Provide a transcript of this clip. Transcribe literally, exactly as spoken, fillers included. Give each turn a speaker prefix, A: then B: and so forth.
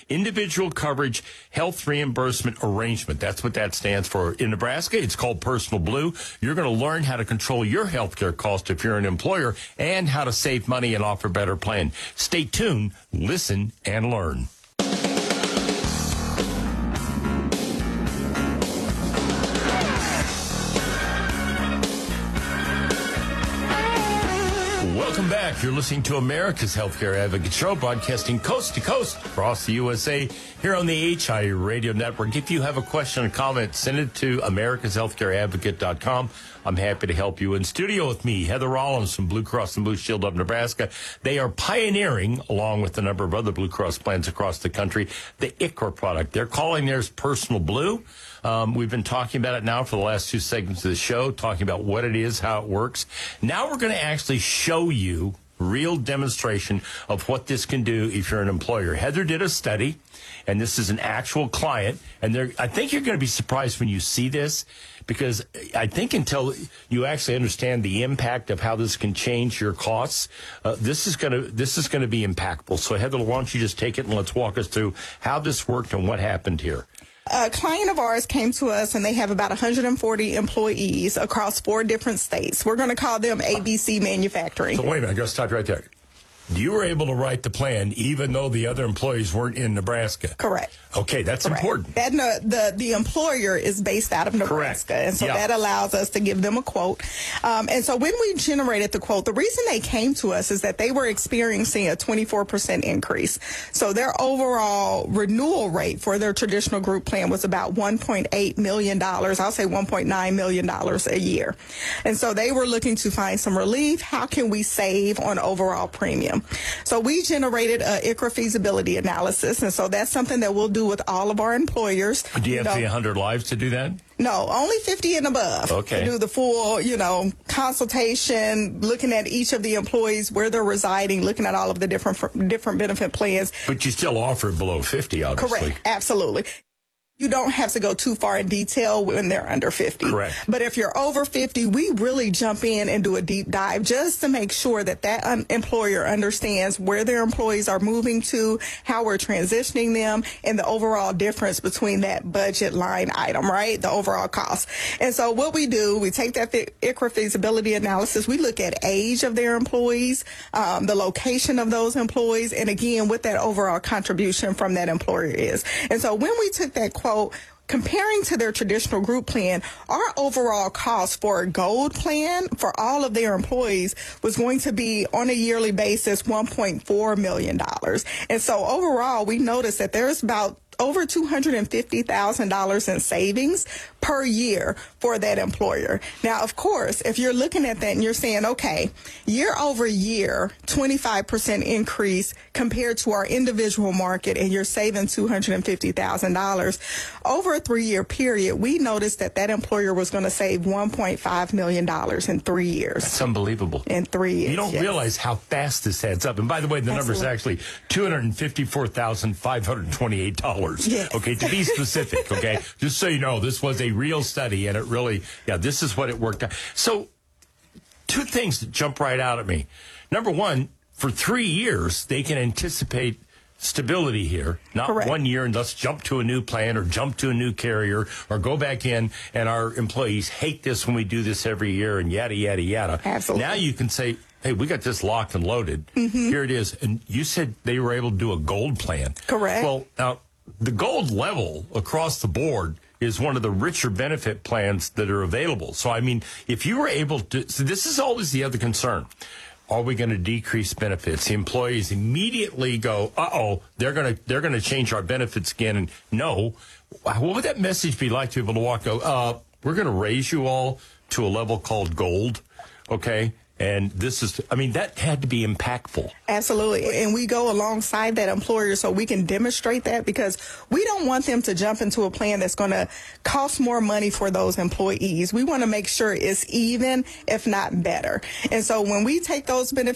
A: Individual Coverage Health Reimbursement Arrangement. That's what that stands for. In Nebraska, it's called Personal Blue. You're going to learn how to control your health care cost if you're an employer and how to save money and offer better plan. Stay tuned, listen, and learn. Welcome back. You're listening to America's Healthcare Advocate Show, broadcasting coast to coast across the U S A here on the H I Radio Network. If you have a question or comment, send it to americas healthcare advocate dot com. I'm happy to help you. In studio with me, Heather Rollins from Blue Cross and Blue Shield of Nebraska. They are pioneering, along with a number of other Blue Cross plans across the country, the I C R A product. They're calling theirs Personal Blue. Um, we've been talking about it now for the last two segments of the show, talking about what it is, how it works. Now we're going to actually show you real demonstration of what this can do if you're an employer. Heather did a study, and this is an actual client, and they're, I think you're going to be surprised when you see this, because I think until you actually understand the impact of how this can change your costs, uh, this is going to this is going to be impactful. So Heather, why don't you just take it and let's walk us through how this worked and what happened here.
B: A client of ours came to us, and they have about one hundred forty employees across four different states. We're going to call them A B C Manufacturing.
A: So wait a minute, I got to stop right there. You were able to write the plan even though the other employees weren't in Nebraska.
B: Correct.
A: Okay, that's
B: Correct.
A: important.
B: That no, the the employer is based out of Nebraska,
A: Correct.
B: and so
A: yeah.
B: that allows us to give them a quote. Um, and so when we generated the quote, the reason they came to us is that they were experiencing a twenty-four percent increase. So their overall renewal rate for their traditional group plan was about one point eight million dollars. I'll say one point nine million dollars a year. And so they were looking to find some relief. How can we save on overall premium? So we generated a I C R A feasibility analysis, and so that's something that we'll do with all of our employers.
A: Do you have
B: know,
A: to be one hundred lives to do that?
B: No, only fifty and above.
A: Okay.
B: To do the full, you know, consultation, looking at each of the employees, where they're residing, looking at all of the different different benefit plans.
A: But you still offer below fifty, obviously.
B: Correct. Absolutely. You don't have to go too far in detail when they're under fifty.
A: Correct.
B: But if you're over fifty, we really jump in and do a deep dive just to make sure that that un- employer understands where their employees are moving to, how we're transitioning them, and the overall difference between that budget line item, right? The overall cost. And so what we do, we take that I C R A feasibility analysis, we look at age of their employees, um, the location of those employees, and again, what that overall contribution from that employer is. And so when we took that quote, comparing to their traditional group plan, our overall cost for a gold plan for all of their employees was going to be on a yearly basis one point four million dollars. And so overall, we noticed that there's about over two hundred fifty thousand dollars in savings per year for that employer. Now, of course, if you're looking at that and you're saying, okay, year over year, twenty-five percent increase compared to our individual market, and you're saving two hundred fifty thousand dollars over a three-year period, we noticed that that employer was going to save one point five million dollars in three years.
A: That's unbelievable.
B: In three years.
A: You don't
B: yes.
A: realize how fast this adds up. And by the way, the number is actually two hundred fifty-four thousand five hundred twenty-eight dollars.
B: Yes.
A: Okay, to be specific, okay? Just so you know, this was a real study, and it really, yeah, this is what it worked out. So, two things that jump right out at me. Number one, for three years, they can anticipate stability here, not
B: Correct.
A: one year and let's jump to a new plan or jump to a new carrier or go back in, and our employees hate this when we do this every year and yada, yada, yada.
B: Absolutely.
A: Now you can say, hey, we got this locked and loaded. Mm-hmm. Here it is. And you said they were able to do a gold plan.
B: Correct.
A: Well, now, the gold level across the board is one of the richer benefit plans that are available. So, I mean, if you were able to, so this is always the other concern. Are we going to decrease benefits? The employees immediately go, uh-oh, they're going to they're going to change our benefits again. And no, what would that message be like to be able to walk, go, uh, we're going to raise you all to a level called gold, okay? And this is, I mean, that had to be impactful.
B: Absolutely. And we go alongside that employer so we can demonstrate that, because we don't want them to jump into a plan that's going to cost more money for those employees. We want to make sure it's even, if not better. And so when we take those benefits